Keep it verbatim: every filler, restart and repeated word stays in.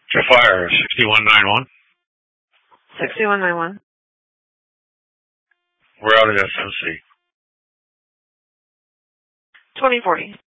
Fire, sixty-one ninety-one. sixty-one ninety-one. We're out at S O C. twenty forty.